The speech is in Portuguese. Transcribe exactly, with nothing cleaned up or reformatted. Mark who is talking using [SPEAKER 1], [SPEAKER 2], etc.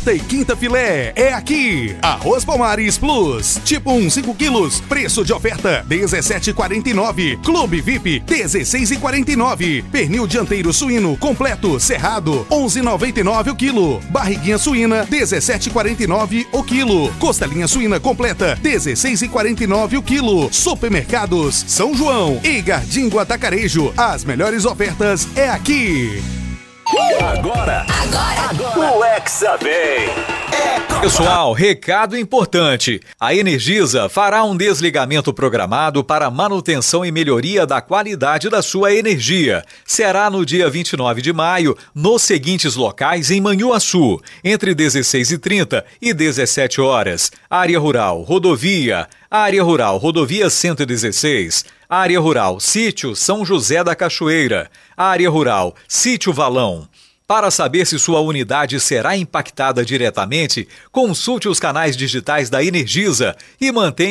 [SPEAKER 1] quarta e quinta filé é aqui. Arroz Palmares Plus, tipo um cinco quilos, preço de oferta dezessete reais e quarenta e nove centavos. Clube V I P dezesseis reais e quarenta e nove centavos. Pernil dianteiro suíno completo cerrado onze reais e noventa e nove centavos o quilo. Barriguinha suína dezessete reais e quarenta e nove centavos o quilo. Costelinha suína completa dezesseis reais e quarenta e nove centavos o quilo. Supermercados São João e Gardingo Atacarejo. As melhores ofertas é aqui.
[SPEAKER 2] Agora, agora, agora, o Hexa vem.
[SPEAKER 3] Pessoal, recado importante. A Energisa fará um desligamento programado para manutenção e melhoria da qualidade da sua energia. Será no dia vinte e nove de maio, nos seguintes locais em Manhuaçu, entre dezesseis e trinta e dezessete horas. Área Rural, Rodovia. Área Rural, Rodovia cento e dezesseis. Área Rural, Sítio São José da Cachoeira. Área Rural, Sítio Valão. Para saber se sua unidade será impactada diretamente, consulte os canais digitais da Energisa e mantenha